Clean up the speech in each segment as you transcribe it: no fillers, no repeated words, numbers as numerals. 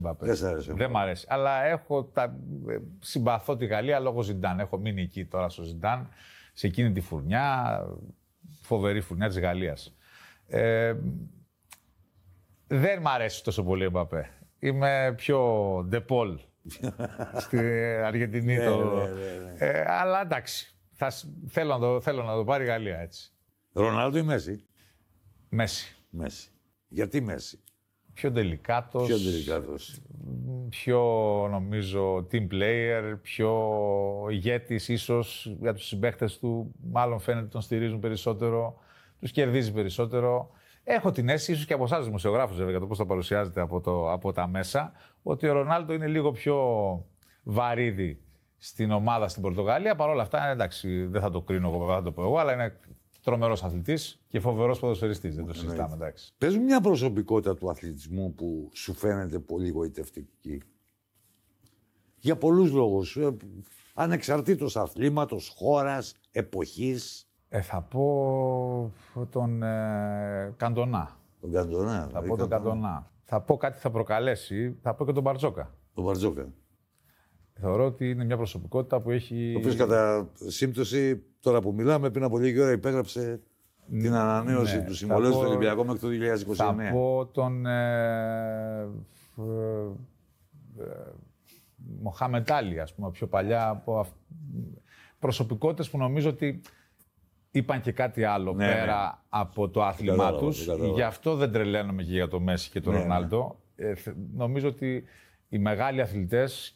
Δεν μ' αρέσει. Αλλά συμπαθώ τη Γαλλία λόγω Ζιντάν. Έχω μείνει εκεί τώρα στο Ζιντάν, σε εκείνη τη φουρνιά, φοβερή φουρνιά της Γαλλίας. Δεν μ' αρέσει τόσο πολύ ο Εμπαπέ. Είμαι πιο ντεπόλ στην Αργεντινή. Αλλά εντάξει, θέλω να το πάρει η Γαλλία έτσι. Ρονάλντο ή Μέση? Μέση. Γιατί Μέση? Πιο τελικάτος. Πιο, νομίζω, team player, πιο ηγέτης ίσως για τους συμπαίκτες του. Μάλλον φαίνεται τον στηρίζουν περισσότερο, τους κερδίζει περισσότερο. Έχω την αίσθηση, ίσως και από εσάς δημοσιογράφους, βέβαια, για το πώς θα παρουσιάζεται από τα μέσα, ότι ο Ρονάλντο είναι λίγο πιο βαρύδι στην ομάδα στην Πορτογαλία. Παρ' όλα αυτά, εντάξει, δεν θα το κρίνω εγώ, δεν θα το πω εγώ, αλλά είναι τρομερός αθλητής και φοβερός ποδοσφαιριστής. Δεν το συζητάμε, εντάξει. Πες μου μια προσωπικότητα του αθλητισμού που σου φαίνεται πολύ γοητευτική. Για πολλούς λόγους. Ανεξαρτήτως αθλήματος, χώρας, εποχής. Θα πω τον Καντονά. Τον Καντονά. Θα πω τον Καντονά. Θα πω κάτι θα προκαλέσει. Θα πω και τον Μπαρτζόκα. Τον Μπαρτζόκα. Θεωρώ ότι είναι μια προσωπικότητα που έχει... Ο οποίος κατά σύμπτωση, τώρα που μιλάμε, πριν από λίγη ώρα υπέγραψε την ανανέωση του συμβολέου στο Ολυμπιακό μέχρι το 2029. Θα πω τον Μοχάμετ Άλι, ας πούμε, πιο παλιά. Προσωπικότητες που νομίζω ότι είπαν και κάτι άλλο πέρα από το άθλημά τους. Γι' αυτό δεν τρελαίνομαι και για το Μέση και τον Ρονάλντο. Νομίζω ότι οι μεγάλοι αθλητές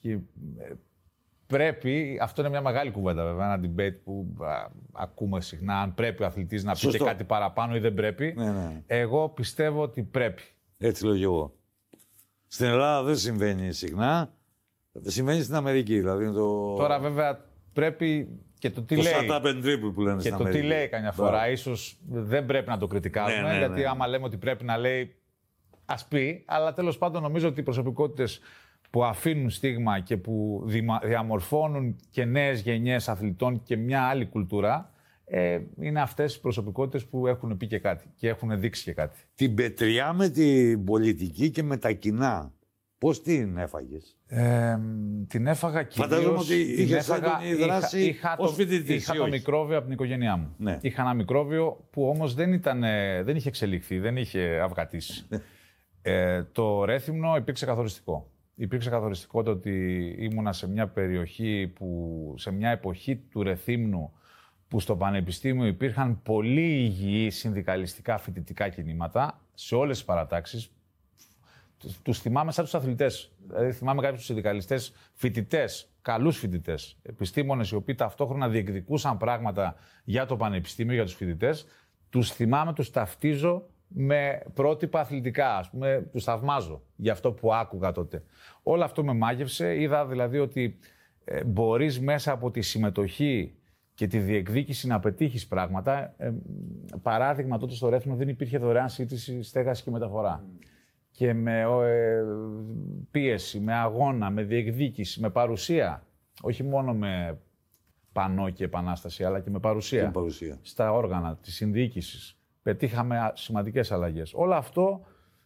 πρέπει, αυτό είναι μια μεγάλη κουβέντα βέβαια, ένα debate που ακούμε συχνά, αν πρέπει ο αθλητής να πει και κάτι παραπάνω ή δεν πρέπει. Εγώ πιστεύω ότι πρέπει. Έτσι λέω και εγώ. Στην Ελλάδα δεν συμβαίνει συχνά, συμβαίνει στην Αμερική. Δηλαδή Τώρα βέβαια πρέπει και το τι λέει. Το shut up and dribble που λένε και στην το Αμερική. Τι λέει καμιά φορά, ίσως δεν πρέπει να το κριτικάρουμε, γιατί άμα λέμε ότι πρέπει να λέει, ας πει, αλλά τέλος πάντων νομίζω ότι οι προσωπικότητες που αφήνουν στίγμα και που διαμορφώνουν και νέες γενιές αθλητών και μια άλλη κουλτούρα, είναι αυτές οι προσωπικότητες που έχουν πει και κάτι και έχουν δείξει και κάτι. Την πετριά με την πολιτική και με τα κοινά, πώς την έφαγες? Την έφαγα κυρίως... Φαντάζομαι ότι είχες έντονη δράση ως φοιτητής. Είχα το μικρόβιο από την οικογένειά μου. Ναι. Είχα ένα μικρόβιο που όμως δεν είχε εξελιχθεί, δεν είχε αυγατήσει. Το Ρέθυμνο υπήρξε καθοριστικό. Υπήρξε καθοριστικό το ότι ήμουνα σε μια περιοχή, σε μια εποχή του Ρεθύμνου, που στο Πανεπιστήμιο υπήρχαν πολύ υγιή συνδικαλιστικά φοιτητικά κινήματα σε όλες τις παρατάξεις. Τους θυμάμαι σαν τους αθλητές. Δηλαδή θυμάμαι κάποιους συνδικαλιστές φοιτητές, καλούς φοιτητές, επιστήμονες οι οποίοι ταυτόχρονα διεκδικούσαν πράγματα για το Πανεπιστήμιο, για τους φοιτητές. Τους θυμάμαι, τους ταυτίζω με πρότυπα αθλητικά, ας πούμε, τους θαυμάζω για αυτό που άκουγα τότε. Όλο αυτό με μάγευσε. Είδα δηλαδή ότι μπορείς μέσα από τη συμμετοχή και τη διεκδίκηση να πετύχεις πράγματα. Παράδειγμα, τότε στο Ρέθυμνο δεν υπήρχε δωρεάν σύντηση, στέγαση και μεταφορά. Και με πίεση, με αγώνα, με διεκδίκηση, με παρουσία. Όχι μόνο με πανό και επανάσταση, αλλά και με παρουσία. Στα όργανα της συνδιοίκησης. Πετύχαμε σημαντικές αλλαγές. Όλο αυτό,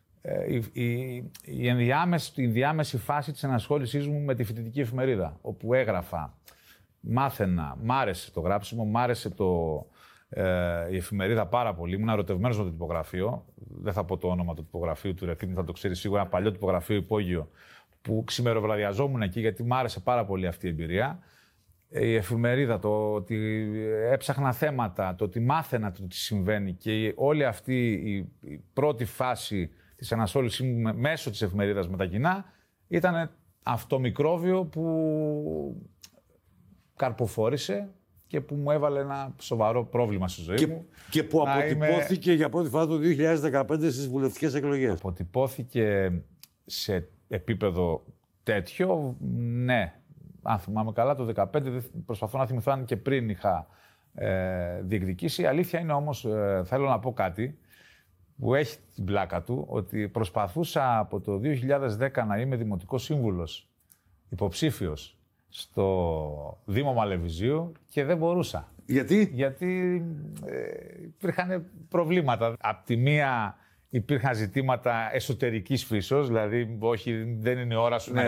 η ενδιάμεση φάση της ενασχόλησής μου με τη φοιτητική εφημερίδα, όπου έγραφα, μάθαινα, μ' άρεσε το γράψιμο, μ' άρεσε η εφημερίδα πάρα πολύ. Ήμουν ερωτευμένος με το τυπογραφείο. Δεν θα πω το όνομα του τυπογραφείου του Ρεθύμνου, θα το ξέρει σίγουρα. Ένα παλιό τυπογραφείο υπόγειο που ξημεροβραδιαζόμουν εκεί, γιατί μ' άρεσε πάρα πολύ αυτή η εμπειρία. Η εφημερίδα, το ότι έψαχνα θέματα, το ότι μάθαινα το τι συμβαίνει και όλη αυτή η πρώτη φάση της ανασχόλησής μου μέσω της εφημερίδας με τα κοινά ήταν αυτό μικρόβιο που καρποφόρησε και που μου έβαλε ένα σοβαρό πρόβλημα στη ζωή μου. Και που αποτυπώθηκε για πρώτη φορά το 2015 στις βουλευτικές εκλογές. Αποτυπώθηκε σε επίπεδο τέτοιο, ναι. Αν θυμάμαι καλά, το 2015, προσπαθώ να θυμηθώ αν και πριν είχα διεκδικήσει. Η αλήθεια είναι όμως, θέλω να πω κάτι που έχει την πλάκα του, ότι προσπαθούσα από το 2010 να είμαι δημοτικός σύμβουλος, υποψήφιος, στο Δήμο Μαλεβιζίου και δεν μπορούσα. Γιατί? Γιατί υπήρχαν προβλήματα. Απ' τη μία υπήρχαν ζητήματα εσωτερικής φύσεως, δηλαδή όχι, δεν είναι η ώρα σου να